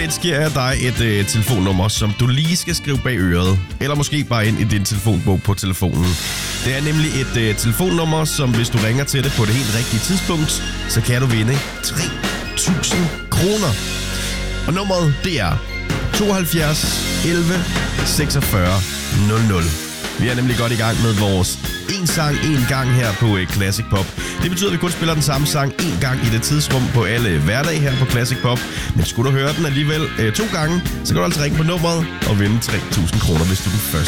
faktisk giver jeg dig et telefonnummer, som du lige skal skrive bag øret. Eller måske bare ind i din telefonbog på telefonen. Det er nemlig et telefonnummer, som hvis du ringer til det på det helt rigtige tidspunkt, så kan du vinde 3.000 kroner. Og nummeret, det er 72 11 46 00. Vi er nemlig godt i gang med vores en sang, en gang her på Classic Pop. Det betyder, at vi kun spiller den samme sang en gang i det tidsrum på alle hverdage her på Classic Pop. Men skulle du høre den alligevel 2 gange, så kan du altså ringe på nummeret og vinde 3.000 kroner, hvis du er den første.